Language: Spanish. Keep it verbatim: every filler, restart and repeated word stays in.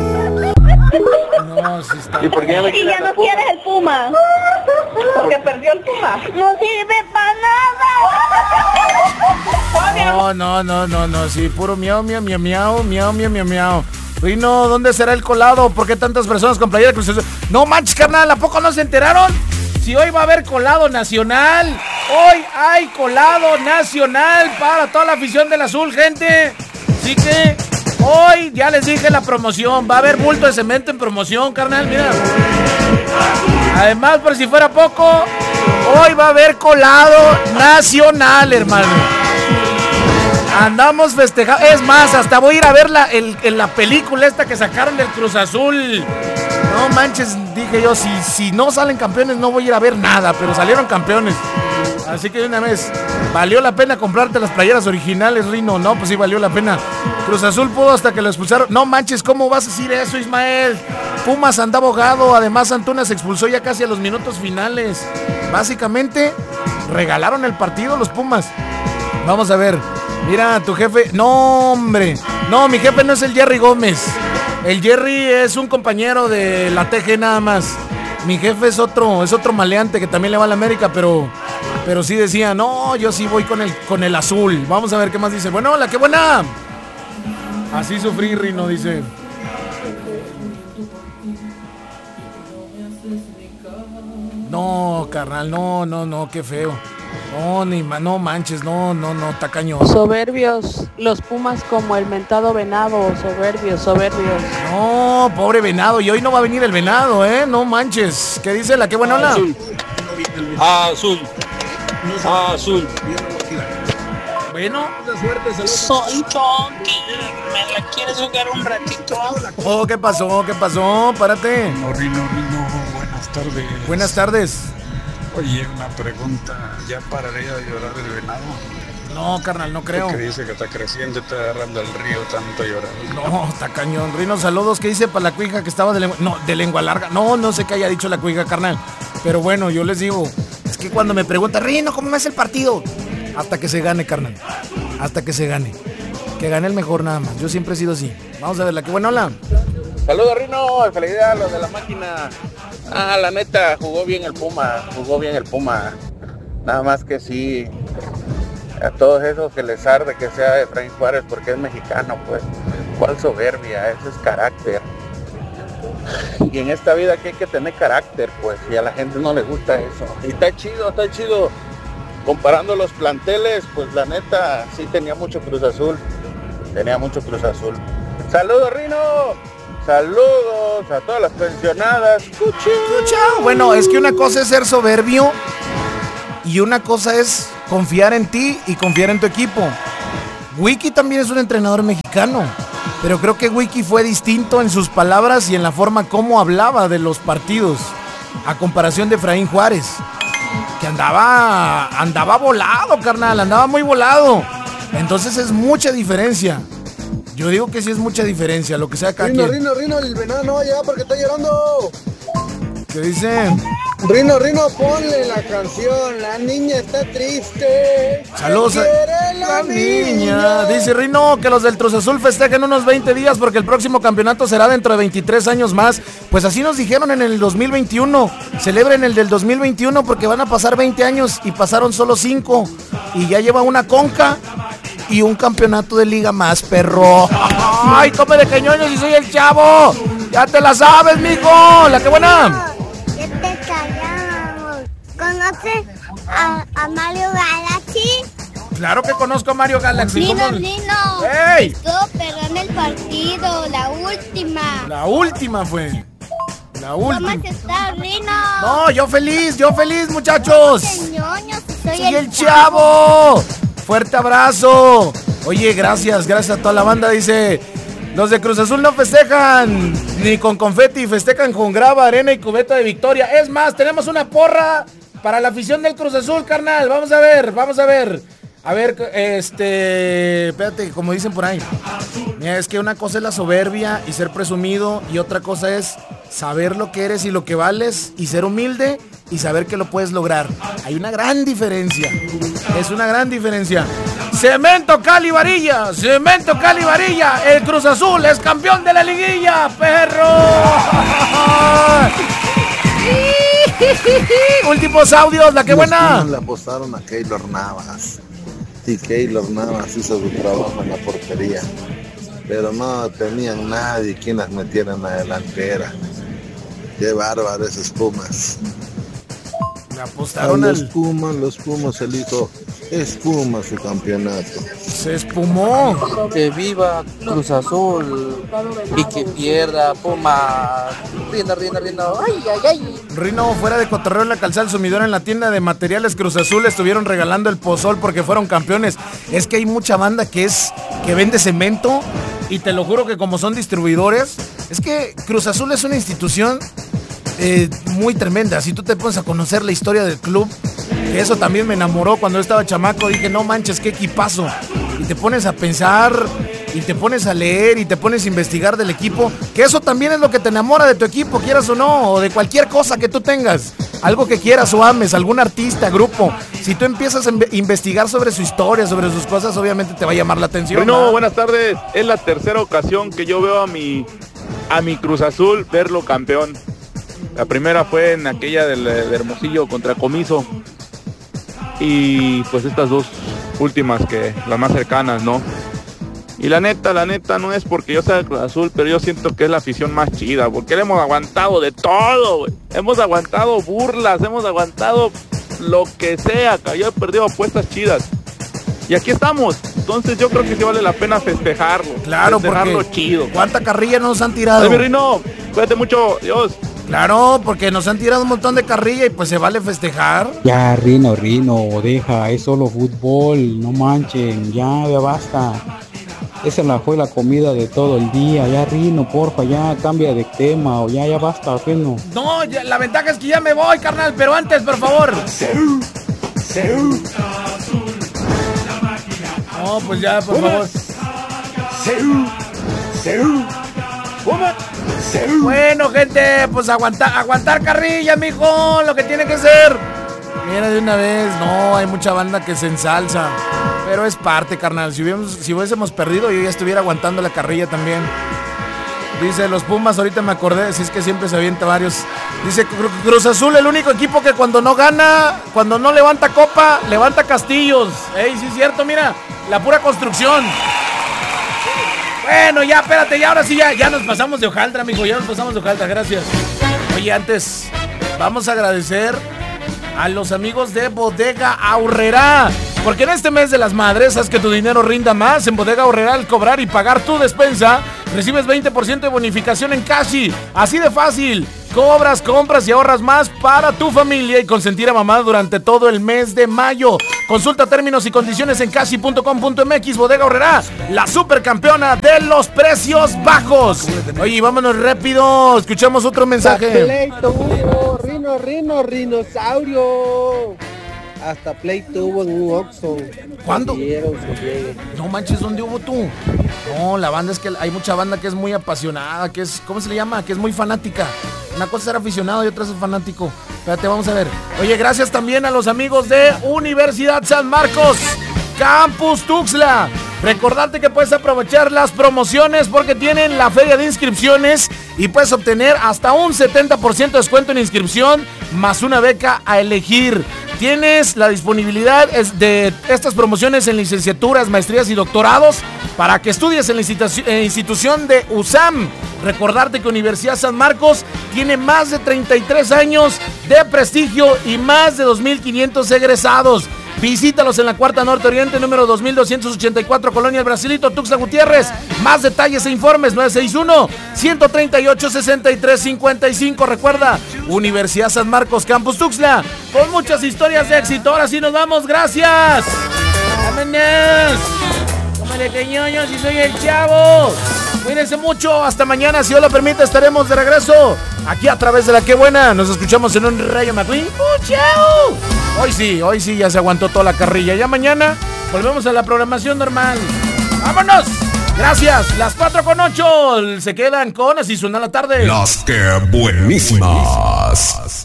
No, sí está. ¿Y por qué ya me Y ya no quieres el Puma. Porque perdió el Puma. No sirve para nada. No, no, no, no, no, sí, puro miau, miau, miau, miau, miau, miau, miau, miau. Rino, ¿dónde será el colado? ¿Por qué tantas personas con playera de Cruz Azul? No manches, carnal, ¿a poco no se enteraron? Si hoy va a haber colado nacional. Hoy hay colado nacional para toda la afición del azul, gente. Así que hoy ya les dije la promoción. Va a haber bulto de cemento en promoción, carnal, mira. Además, por si fuera poco, hoy va a haber colado nacional, hermano. Andamos festejando. Es más, hasta voy a ir a ver la, el, el, la película esta que sacaron del Cruz Azul. No manches, dije yo, si, si no salen campeones no voy a ir a ver nada, pero salieron campeones. Así que de una vez, ¿valió la pena comprarte las playeras originales, Rino? No, pues sí, valió la pena. Cruz Azul pudo hasta que lo expulsaron. No manches, ¿cómo vas a decir eso, Ismael? Pumas anda abogado, además Antuna se expulsó ya casi a los minutos finales. Básicamente, regalaron el partido los Pumas. Vamos a ver. Mira, tu jefe, no hombre, no, mi jefe no es el Jerry Gómez. El Jerry es un compañero de la T G nada más. Mi jefe es otro, es otro maleante que también le va a la América, pero, pero sí decía, no, yo sí voy con el, con el azul. Vamos a ver qué más dice. Bueno, hola, qué buena. Así sufrí, Rino, dice. No, carnal, no, no, no, qué feo. No, ni ma, no manches, no, no, no, está cañón. Soberbios, los Pumas como el mentado venado, soberbios, soberbios. No, pobre venado, y hoy no va a venir el venado, ¿eh? No manches. ¿Qué dice la qué buena ola? Azul. Azul. Azul. Bueno. Soy Chucky, ¿me la quieres jugar un ratito? Oh, ¿qué pasó? ¿Qué pasó? Párate. No, Rino, Rino, buenas tardes. Buenas tardes. Oye, una pregunta, ¿ya pararía de llorar el venado? No, carnal, no creo. Porque dice que está creciendo, está agarrando el río, tanto llorar. No, está cañón. Rino, saludos. ¿Qué dice para la cuija que estaba de lengua? No, de lengua larga. No, no sé qué haya dicho la cuija, carnal. Pero bueno, yo les digo, es que cuando me preguntan, Rino, ¿cómo me hace el partido? Hasta que se gane, carnal. Hasta que se gane. Que gane el mejor nada más. Yo siempre he sido así. Vamos a ver la que buena ola. Saludos, Rino, felicidades a los de la máquina. Ah, la neta, jugó bien el Puma, jugó bien el Puma. Nada más que sí, a todos esos que les arde que sea Efraín Juárez porque es mexicano, pues. ¿Cuál soberbia? Eso es carácter. Y en esta vida que hay que tener carácter, pues, y a la gente no le gusta eso. Y está chido, está chido. Comparando los planteles, pues la neta, sí tenía mucho Cruz Azul. Tenía mucho Cruz Azul. ¡Saludos, Rino! Saludos a todas las pensionadas. Chao. Bueno, es que una cosa es ser soberbio y una cosa es confiar en ti y confiar en tu equipo. Wiki también es un entrenador mexicano, pero creo que Wiki fue distinto en sus palabras y en la forma como hablaba de los partidos, a comparación de Efraín Juárez, que andaba, andaba volado, carnal, andaba muy volado. Entonces es mucha diferencia. Yo digo que sí es mucha diferencia, lo que sea cada Rino, quien. Rino, Rino, el venado no va a llegar porque está llorando. ¿Qué dice? Rino, Rino, ponle la canción, la niña está triste. Saludos a la la niña. Dice Rino que los del Cruz Azul festejen unos veinte días porque el próximo campeonato será dentro de veintitrés años más. Pues así nos dijeron en el dos mil veintiuno. Celebren el del dos mil veintiuno porque van a pasar veinte años y pasaron solo cinco. Y ya lleva una conca y un campeonato de liga más, perro. ¡Ay, come de cañoños y soy el Chavo! ¡Ya te la sabes, mijo! ¡La que buena! Ya te callamos. ¿Conoces a, a Mario Galaxy? Claro que conozco a Mario Galaxy. Nino, ¿Cómo? Nino. ¡Ey! Estuvo pegando el partido, la última. La última fue. La última. ¿Cómo estás, Rino? No, yo feliz, yo feliz, muchachos. Ñoño, si soy ¡Soy el, el Chavo! Fuerte abrazo. Oye, gracias, gracias a toda la banda. Dice, los de Cruz Azul no festejan ni con confeti, festejan con grava, arena y cubeta de victoria. Es más, tenemos una porra para la afición del Cruz Azul, carnal. Vamos a ver, vamos a ver. A ver, este... Espérate, como dicen por ahí. Mira, es que una cosa es la soberbia y ser presumido, y otra cosa es saber lo que eres y lo que vales, y ser humilde y saber que lo puedes lograr. Hay una gran diferencia. Es una gran diferencia. Cemento Cali Varilla, Cemento Cali Varilla, el Cruz Azul es campeón de la liguilla, perro. Últimos audios, la que buena. Le apostaron a Keylor Navas. Y Keylor Navas hizo su trabajo en la portería. Pero no tenían nadie quien las metiera en la delantera. Qué bárbaro esos Pumas. Le apostaron a al... los Pumas, los Pumas, el hijo espuma su campeonato. Se espumó. Que viva Cruz Azul y que pierda Puma. Rienda, rienda, rienda. Ay, ay, ay. Rino, fuera de cotorreo en la calzada del sumidor, en la tienda de materiales Cruz Azul estuvieron regalando el pozol porque fueron campeones. Es que hay mucha banda que es que vende cemento y te lo juro que como son distribuidores, es que Cruz Azul es una institución eh, muy tremenda. Si tú te pones a conocer la historia del club, que eso también me enamoró cuando yo estaba chamaco, dije, no manches, qué equipazo. Y te pones a pensar, y te pones a leer, y te pones a investigar del equipo, que eso también es lo que te enamora de tu equipo, quieras o no, o de cualquier cosa que tú tengas. Algo que quieras o ames, algún artista, grupo. Si tú empiezas a investigar sobre su historia, sobre sus cosas, obviamente te va a llamar la atención. Bueno, ¿no? Buenas tardes. Es la tercera ocasión que yo veo a mi, a mi Cruz Azul verlo campeón. La primera fue en aquella del, de Hermosillo contra Comiso. Y pues estas dos últimas, que las más cercanas, ¿no? Y la neta, la neta, no es porque yo sea de Cruz Azul, pero yo siento que es la afición más chida, porque le hemos aguantado de todo, güey. Hemos aguantado burlas, hemos aguantado lo que sea, que yo he perdido apuestas chidas. Y aquí estamos, entonces yo creo que sí vale la pena festejarlo. Claro, festejarlo porque chido. ¿Cuánta carrilla nos han tirado? Ay, mi Rino, cuídate mucho, Dios. Claro, porque nos han tirado un montón de carrilla y pues se vale festejar. Ya, Rino, Rino, deja, es solo fútbol, no manchen, ya, ya basta. Esa la fue la comida de todo el día, ya, Rino, porfa, ya, cambia de tema, o ya, ya basta, Rino. No, ya, la ventaja es que ya me voy, carnal, pero antes, por favor. No, pues ya, por favor. Bueno, gente, pues aguantar, aguantar carrilla, mijo, lo que tiene que ser. Mira, de una vez, no, hay mucha banda que se ensalza, pero es parte, carnal. Si hubiésemos, si hubiésemos perdido, yo ya estuviera aguantando la carrilla también. Dice, los Pumas, ahorita me acordé, si es que siempre se avienta varios. Dice, Cruz Azul, el único equipo que cuando no gana, cuando no levanta copa, levanta castillos. Ey, sí es cierto, mira, la pura construcción. Bueno, ya, espérate, ya, ahora sí, ya, ya nos pasamos de hojaldra, amigo, ya nos pasamos de hojaldra, gracias. Oye, antes, vamos a agradecer a los amigos de Bodega Aurrerá, porque en este mes de las madres, haz que tu dinero rinda más. En Bodega Aurrerá, al cobrar y pagar tu despensa, recibes veinte por ciento de bonificación en Cashi, así de fácil. Cobras, compras y ahorras más para tu familia y consentir a mamá durante todo el mes de mayo. Consulta términos y condiciones en cashi punto com punto m x. Bodega Aurrerá, la supercampeona de los precios bajos. Oye, vámonos rápido, escuchamos otro mensaje. Pleito hubo, Rino, Rino, Rinosaurio. Hasta pleito hubo en un Oxxo. ¿Cuándo? No manches, ¿dónde hubo tú? No, la banda es que hay mucha banda que es muy apasionada, que es, ¿cómo se le llama? Que es muy fanática. Una cosa es ser aficionado y otra es fanático. Espérate, vamos a ver. Oye, gracias también a los amigos de Universidad San Marcos, Campus Tuxtla. Recordarte que puedes aprovechar las promociones porque tienen la feria de inscripciones y puedes obtener hasta un setenta por ciento de descuento en inscripción más una beca a elegir. Tienes la disponibilidad de estas promociones en licenciaturas, maestrías y doctorados para que estudies en la institu- en institución de U S A M. Recordarte que Universidad San Marcos tiene más de treinta y tres años de prestigio y más de dos mil quinientos egresados. Visítalos en la Cuarta Norte Oriente, número dos mil doscientos ochenta y cuatro, Colonia El Brasilito, Tuxtla Gutiérrez. Más detalles e informes, nueve seis uno, uno tres ocho, seis tres cinco cinco. Recuerda, Universidad San Marcos, Campus Tuxtla, con muchas historias de éxito. Ahora sí nos vamos, gracias. ¡Vámonos! ¡Cómale que ñoño, si soy el chavo! Cuídense mucho, hasta mañana, si Dios lo permite, estaremos de regreso aquí a través de La Que Buena. Nos escuchamos en un Rayo McQueen. ¡Oh, chao! Hoy sí, hoy sí ya se aguantó toda la carrilla. Ya mañana volvemos a la programación normal. ¡Vámonos! Gracias, las cuatro con ocho se quedan con Así Suena la Tarde. Las Que Buenísimas.